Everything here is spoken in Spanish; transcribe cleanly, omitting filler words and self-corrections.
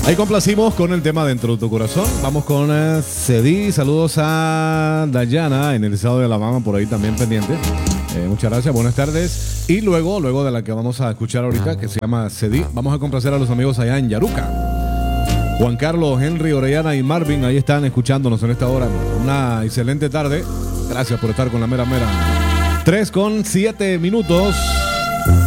Ahí complacimos con el tema Dentro de tu Corazón. Vamos con Cedi. Saludos a Dayana en el estado de Alabama, por ahí también pendiente. Muchas gracias, buenas tardes. Y luego de la que vamos a escuchar ahorita, que se llama Cedi, vamos a complacer a los amigos allá en Yaruca. Juan Carlos, Henry, Orellana y Marvin, ahí están escuchándonos en esta hora. Una excelente tarde. Gracias por estar con la mera. 3:07.